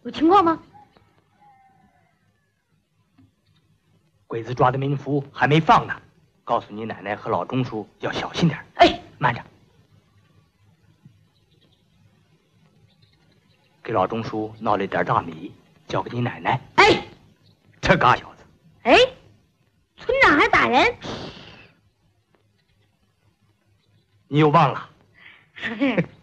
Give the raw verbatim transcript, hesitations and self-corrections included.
有情况吗？ 鬼子抓的民夫还没放呢，告诉你奶奶和老钟叔要小心点。 哎， 慢着，给老钟叔闹了一点大米，交给你奶奶。 哎， 这嘎小子！ 哎，村长还打人？ 你又忘了？